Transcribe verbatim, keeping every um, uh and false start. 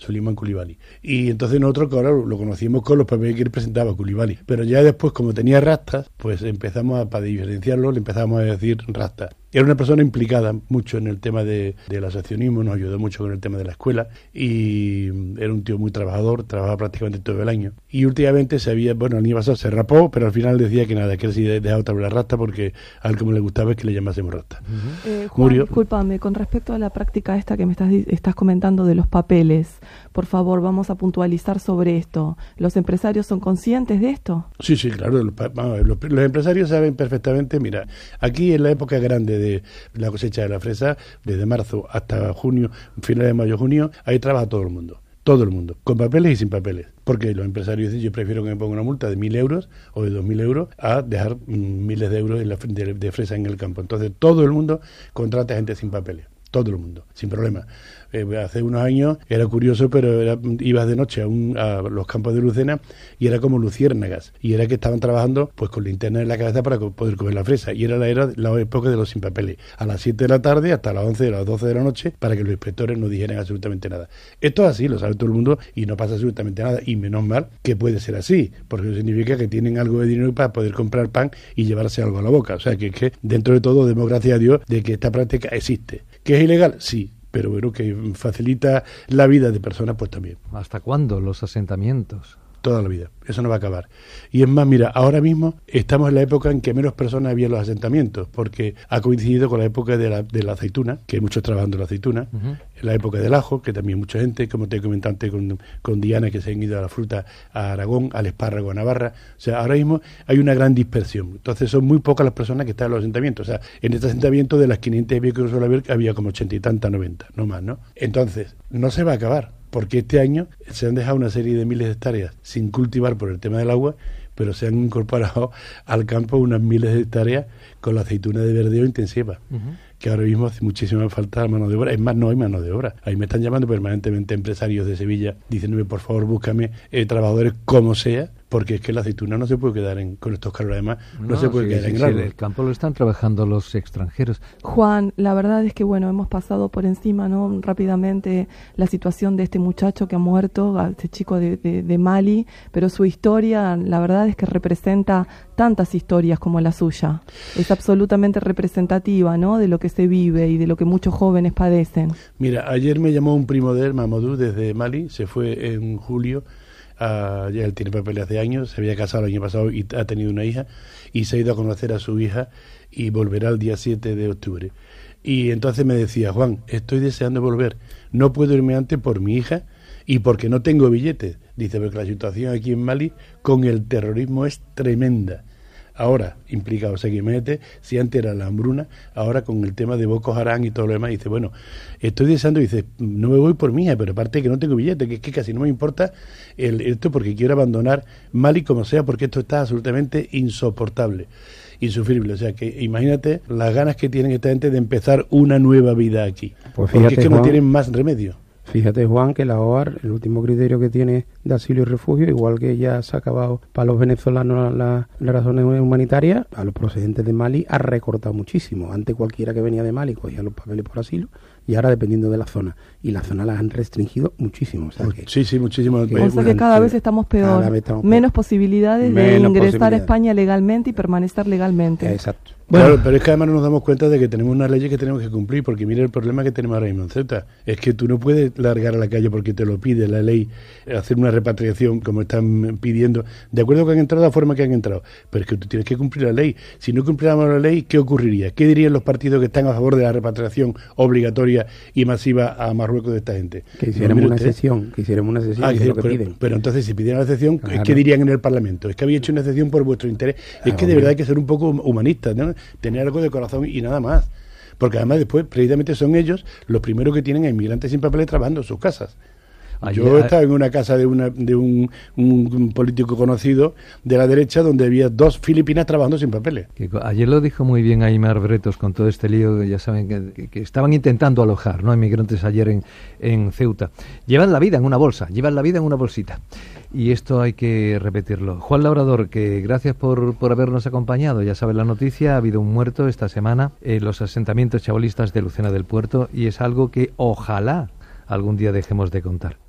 Suleiman Coulibaly. Y entonces nosotros, claro, lo conocimos con los papeles que él presentaba Coulibaly. Pero ya después, como tenía rastas, pues empezamos a, para diferenciarlo, le empezamos a decir rastas. Era una persona implicada mucho en el tema de, del asociacionismo, nos ayudó mucho con el tema de la escuela y era un tío muy trabajador, trabajaba prácticamente todo el año. Y últimamente se había, bueno, el año pasado se rapó, pero al final decía que nada, que él sí dejaba otra vez la rasta porque a él como le gustaba es que le llamásemos rasta. Uh-huh. eh, Juan, Murió. Discúlpame, con respecto a la práctica esta que me estás, estás comentando de los papeles, por favor, vamos a puntualizar sobre esto. ¿Los empresarios son conscientes de esto? Sí, sí, claro, los, vamos, los, los empresarios saben perfectamente, mira, aquí en la época grande de la cosecha de la fresa, desde marzo hasta junio, finales de mayo, junio, ahí trabaja todo el mundo, todo el mundo, con papeles y sin papeles, porque los empresarios dicen, yo prefiero que me ponga una multa de mil euros o de dos mil euros a dejar mm, miles de euros en la, de, de fresa en el campo. Entonces todo el mundo contrata gente sin papeles. Todo el mundo, sin problema. Eh, hace unos años era curioso, pero era, ibas de noche a, un, a los campos de Lucena y era como luciérnagas. Y era que estaban trabajando pues con linterna en la cabeza para poder comer la fresa. Y era la, era la época de los sin papeles. A las siete de la tarde hasta las once, a las doce de la noche, para que los inspectores no dijeran absolutamente nada. Esto es así, lo sabe todo el mundo y no pasa absolutamente nada. Y menos mal que puede ser así, porque eso significa que tienen algo de dinero para poder comprar pan y llevarse algo a la boca. O sea, que es que dentro de todo, demos gracias a Dios de que esta práctica existe. ¿Que es ilegal? Sí, pero bueno, que facilita la vida de personas, pues también. ¿Hasta cuándo los asentamientos? Toda la vida, eso no va a acabar. Y es más, mira, ahora mismo estamos en la época en que menos personas había en los asentamientos, porque ha coincidido con la época de la, de la aceituna, que hay muchos trabajando en la aceituna, uh-huh. La época del ajo, que también mucha gente, como te he comentado antes con, con Diana, que se han ido a la fruta a Aragón, al espárrago a Navarra. O sea, ahora mismo hay una gran dispersión. Entonces son muy pocas las personas que están en los asentamientos. O sea, en este asentamiento de las quinientas y pico que suele haber, había como ochenta y tantas, noventa, no más, ¿no? Entonces, no se va a acabar, porque este año se han dejado una serie de miles de hectáreas sin cultivar por el tema del agua, pero se han incorporado al campo unas miles de hectáreas con la aceituna de verdeo intensiva, uh-huh. que ahora mismo hace muchísima falta mano de obra. Es más, no hay mano de obra. Ahí me están llamando permanentemente empresarios de Sevilla diciéndome, por favor, búscame eh, trabajadores como sea, porque es que la aceituna no se puede quedar en, con estos calores, además no, no se puede sí, quedar sí, en sí, grano. El campo lo están trabajando los extranjeros. Juan, la verdad es que bueno, hemos pasado por encima, ¿no?, rápidamente la situación de este muchacho que ha muerto, este chico de, de, de Mali, pero su historia, la verdad es que representa tantas historias como la suya. Es absolutamente representativa, ¿no?, de lo que se vive y de lo que muchos jóvenes padecen. Mira, ayer me llamó un primo de él, Mamadou, desde Mali, se fue en julio. Uh, ya él tiene papeles hace años, se había casado el año pasado y ha tenido una hija y se ha ido a conocer a su hija y volverá el día siete de octubre. Y entonces me decía, Juan, estoy deseando volver, no puedo irme antes por mi hija y porque no tengo billetes. Dice, porque la situación aquí en Mali con el terrorismo es tremenda. Ahora implica, o sea, que imagínate, si antes era la hambruna, ahora con el tema de Boko Haram y todo lo demás, dice, bueno, estoy deseando, dice, no me voy por mía, pero aparte que no tengo billete, que es que casi no me importa el, esto porque quiero abandonar Mali como sea, porque esto está absolutamente insoportable, insufrible. O sea, que imagínate las ganas que tienen esta gente de empezar una nueva vida aquí, pues fíjate, porque es que Juan, no tienen más remedio. Fíjate, Juan, que la O A R, el último criterio que tiene de asilo y refugio, igual que ya se ha acabado para los venezolanos las la razones humanitarias, a los procedentes de Mali ha recortado muchísimo. Antes cualquiera que venía de Mali cogía los papeles por asilo y ahora dependiendo de la zona. Y la zona las han restringido muchísimo. O sea que, sí, sí, muchísimo. Que, o sea que cada vez estamos peor. Vez estamos Menos peor. posibilidades Menos de ingresar posibilidades. a España legalmente y permanecer legalmente. Exacto. Bueno. Claro, pero es que además no nos damos cuenta de que tenemos unas leyes que tenemos que cumplir, porque mira el problema que tenemos ahora mismo en Ceuta, es que tú no puedes largar a la calle porque te lo pide la ley, hacer una repatriación como están pidiendo, de acuerdo que han entrado de la forma que han entrado, pero es que tú tienes que cumplir la ley. Si no cumpliéramos la ley, ¿qué ocurriría? ¿Qué dirían los partidos que están a favor de la repatriación obligatoria y masiva a Marruecos de esta gente? Que hiciéramos una excepción, que hiciéramos una excepción, ah, que que, es lo que pero, piden. Pero entonces si pidieran la excepción, claro. ¿qué dirían en el Parlamento? Es que había hecho una excepción por vuestro interés. Claro, es que de verdad hay que ser un poco humanistas, ¿no? Tener algo de corazón y nada más, porque además después precisamente son ellos los primeros que tienen a inmigrantes sin papeles trabajando en sus casas. Ayer, Yo estaba en una casa de, una, de un, un, un político conocido de la derecha donde había dos filipinas trabajando sin papeles. Que ayer lo dijo muy bien Aimar Bretos con todo este lío, ya saben que, que, que estaban intentando alojar, ¿no?, inmigrantes ayer en, en Ceuta. Llevan la vida en una bolsa, llevan la vida en una bolsita. Y esto hay que repetirlo. Juan Labrador, que gracias por, por habernos acompañado. Ya saben la noticia, ha habido un muerto esta semana en los asentamientos chabolistas de Lucena del Puerto y es algo que ojalá algún día dejemos de contar.